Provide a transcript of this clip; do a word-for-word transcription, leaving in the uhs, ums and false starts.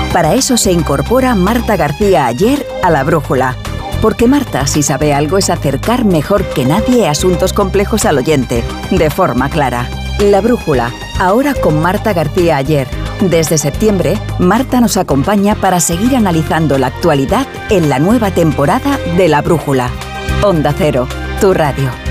Para eso se incorpora Marta García Aller a La Brújula. Porque Marta, si sabe algo, es acercar mejor que nadie asuntos complejos al oyente, de forma clara. La Brújula, ahora con Marta García Aller. Desde septiembre, Marta nos acompaña para seguir analizando la actualidad en la nueva temporada de La Brújula. Onda Cero, tu radio.